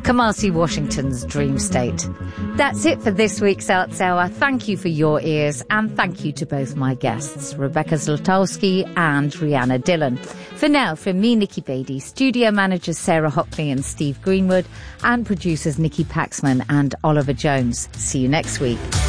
Kamasi Washington's Dream State. That's it for this week's Arts Hour. Thank you for your ears, and thank you to both my guests, Rebecca Zlotowski and Rhianna Dillon. For now, from me, Nikki Beattie, studio managers Sarah Hockley and Steve Greenwood, and producers Nikki Paxman and Oliver Jones. See you next week.